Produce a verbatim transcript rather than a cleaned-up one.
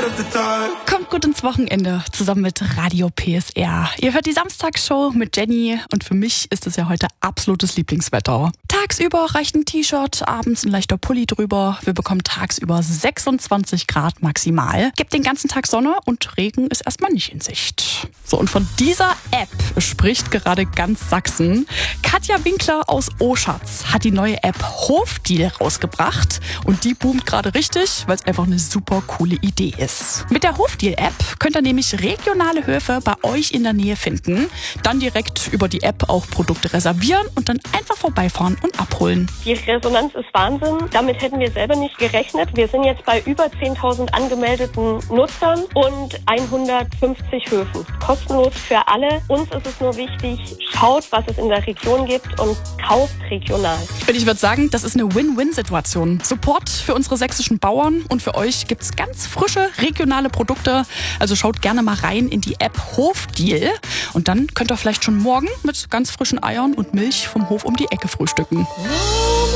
Kommt gut ins Wochenende zusammen mit Radio P S R. Ihr hört die Samstagsshow mit Jenny und für mich ist es ja heute absolutes Lieblingswetter. Tagsüber reicht ein T-Shirt, abends ein leichter Pulli drüber. Wir bekommen tagsüber sechsundzwanzig Grad maximal. Gibt den ganzen Tag Sonne und Regen ist erstmal nicht in Sicht. So, und von dieser App spricht gerade ganz Sachsen. Katja Winkler aus Oschatz hat die neue App Hofdeal rausgebracht und die boomt gerade richtig, weil es einfach eine super coole Idee ist. Mit der Hofdeal-App könnt ihr nämlich regionale Höfe bei euch in der Nähe finden, dann direkt über die App auch Produkte reservieren und dann einfach vorbeifahren und abholen. Die Resonanz ist Wahnsinn. Damit hätten wir selber nicht gerechnet. Wir sind jetzt bei über zehntausend angemeldeten Nutzern und hundertfünfzig Höfen. Kostenlos für alle. Uns ist es nur wichtig, schaut, was es in der Region gibt und kauft regional. Und ich würde sagen, das ist eine Win-Win-Situation. Support für unsere sächsischen Bauern und für euch gibt es ganz frische regionale Produkte. Also schaut gerne mal rein in die App Hofdeal und dann könnt ihr vielleicht schon morgen mit ganz frischen Eiern und Milch vom Hof um die Ecke frühstücken.